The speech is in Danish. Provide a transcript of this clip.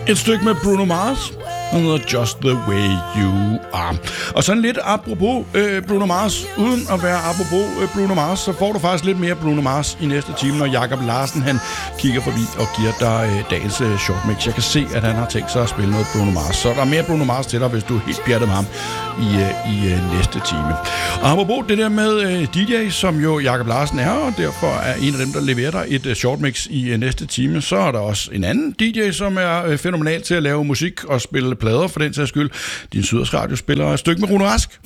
Et stykke med Bruno Mars. Den hedder Just the Way You Are. Og sådan lidt apropos Bruno Mars, uden at være apropos Bruno Mars, så får du faktisk lidt mere Bruno Mars i næste time, når Jakob Larsen han kigger forbi og giver dig dagens shortmix. Jeg kan se, at han har tænkt sig at spille noget Bruno Mars, så der er mere Bruno Mars til dig, hvis du er helt bjertet med ham i næste time. Og apropos det der med DJ, som jo Jakob Larsen er, og derfor er en af dem, der leverer dig et shortmix i næste time, så er der også en anden DJ, som er fænomenal til at lave musik og spille plader for den sags skyld. Din Syders Radio spiller et stykke med Rune Rask.